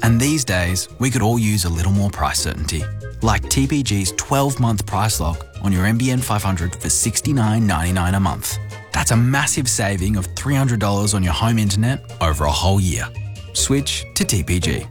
And these days, we could all use a little more price certainty. Like TPG's 12-month price lock on your NBN 500 for $69.99 a month. That's a massive saving of $300 on your home internet over a whole year. Switch to TPG.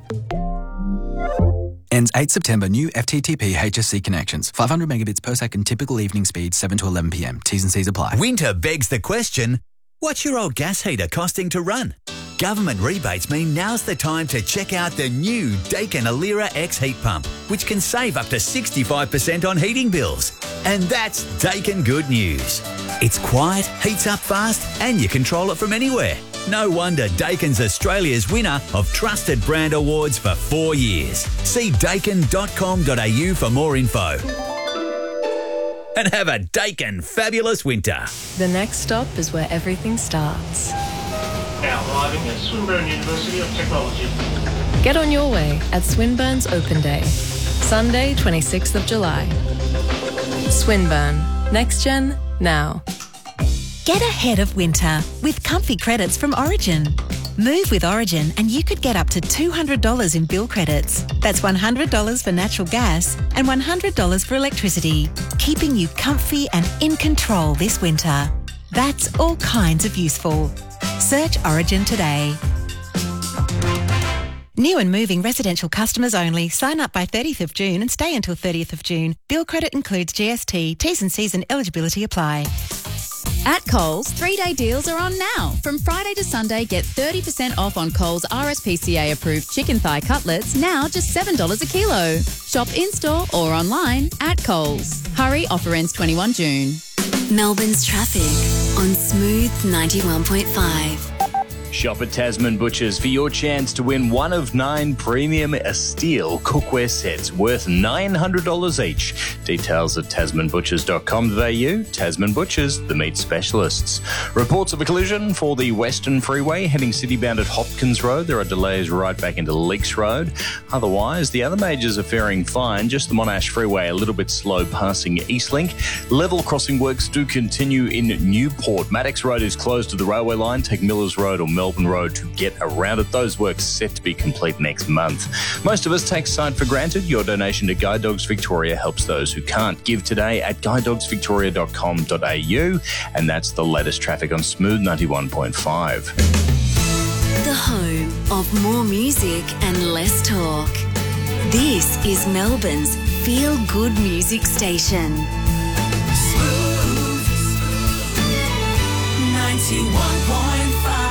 Ends 8 September. New FTTP HSC connections. 500 megabits per second. Typical evening speed 7 to 11 p.m. T's and C's apply. Winter begs the question, what's your old gas heater costing to run? Government rebates mean now's the time to check out the new Daikin Alira X heat pump, which can save up to 65% on heating bills. And that's Daikin good news. It's quiet, heats up fast, and you control it from anywhere. No wonder Daikin's Australia's winner of Trusted Brand Awards for 4 years. See daikin.com.au for more info. And have a Daikin fabulous winter. The next stop is where everything starts. Now arriving at Swinburne University of Technology. Get on your way at Swinburne's Open Day, Sunday, 26th of July. Swinburne. Next Gen, now. Get ahead of winter with comfy credits from Origin. Move with Origin and you could get up to $200 in bill credits. That's $100 for natural gas and $100 for electricity, keeping you comfy and in control this winter. That's all kinds of useful. Search Origin today. New and moving residential customers only. Sign up by 30th of June and stay until 30th of June. Bill credit includes GST. T's and C's and eligibility apply. At Coles, 3-day deals are on now. From Friday to Sunday, get 30% off on Coles RSPCA approved chicken thigh cutlets, now just $7 a kilo. Shop in-store or online at Coles. Hurry, offer ends 21 June. Melbourne's traffic on Smooth 91.5. Shop at Tasman Butchers for your chance to win one of 9 premium steel cookware sets worth $900 each. Details at tasmanbutchers.com.au. Tasman Butchers, the meat specialists. Reports of a collision for the Western Freeway heading citybound at Hopkins Road. There are delays right back into Leaks Road. Otherwise, the other majors are faring fine. Just the Monash Freeway a little bit slow passing Eastlink. Level crossing works do continue in Newport. Maddox Road is closed to the railway line. Take Millers Road or Melbourne Road to get around it. Those works set to be complete next month. Most of us take sight for granted. Your donation to Guide Dogs Victoria helps those who can't. Give today at guidedogsvictoria.com.au, and that's the latest traffic on Smooth 91.5. The home of more music and less talk. This is Melbourne's feel-good music station. Smooth 91.5.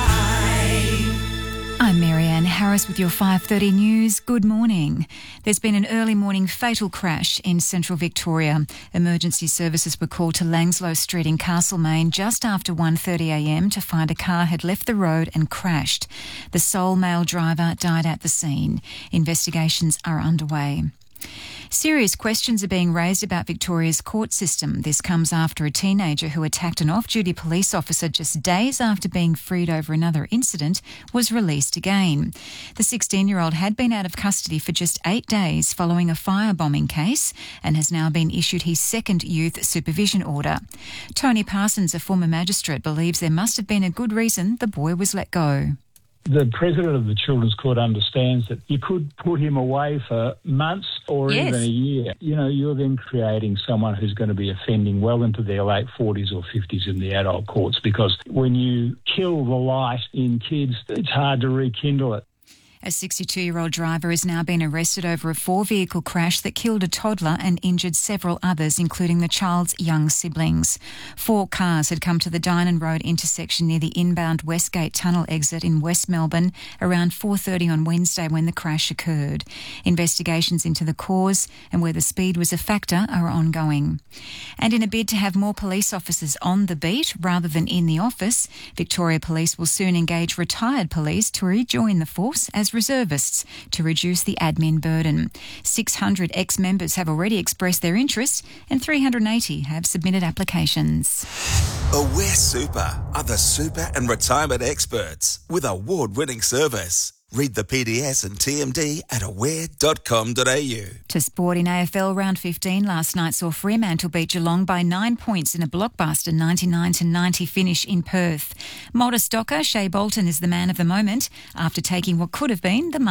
I'm Marianne Harris with your 5:30 news. Good morning. There's been an early morning fatal crash in central Victoria. Emergency services were called to Langslow Street in Castlemaine just after 1:30am to find a car had left the road and crashed. The sole male driver died at the scene. Investigations are underway. Serious questions are being raised about Victoria's court system. This comes after a teenager who attacked an off-duty police officer just days after being freed over another incident was released again. The 16-year-old had been out of custody for just 8 days following a firebombing case and has now been issued his second youth supervision order. Tony Parsons, a former magistrate, believes there must have been a good reason the boy was let go. The president of the Children's Court understands that you could put him away for months or even a year. You know, you're then creating someone who's going to be offending well into their late 40s or 50s in the adult courts, because when you kill the light in kids, it's hard to rekindle it. A 62-year-old driver has now been arrested over a 4-vehicle crash that killed a toddler and injured several others, including the child's young siblings. 4 cars had come to the Dynon Road intersection near the inbound Westgate Tunnel exit in West Melbourne around 4:30 on Wednesday when the crash occurred. Investigations into the cause and whether speed was a factor are ongoing. And in a bid to have more police officers on the beat rather than in the office, Victoria Police will soon engage retired police to rejoin the force as reservists to reduce the admin burden. 600 ex-members have already expressed their interest and 380 have submitted applications. Aware Super are the super and retirement experts with award-winning service. Read the PDS and TMD at aware.com.au. To sport in AFL Round 15 last night saw Fremantle beat Geelong by 9 points in a blockbuster 99-90 finish in Perth. Modest Docker, Shea Bolton is the man of the moment after taking what could have been the